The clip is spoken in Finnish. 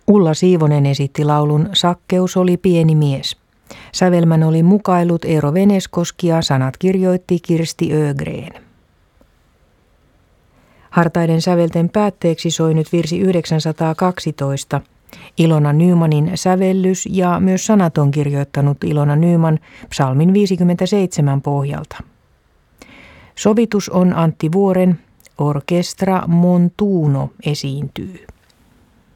Ulla Siivonen esitti laulun Sakkeus oli pieni mies. Sävelmän oli mukailut Eero Veneskoski ja sanat kirjoitti Kirsti Ögren. Hartaiden sävelten päätteeksi soi nyt virsi 912. Ilona Nymanin sävellys ja myös sanat on kirjoittanut Ilona Nyman psalmin 57 pohjalta. Sovitus on Antti Vuoren, Orkestra Montuno esiintyy.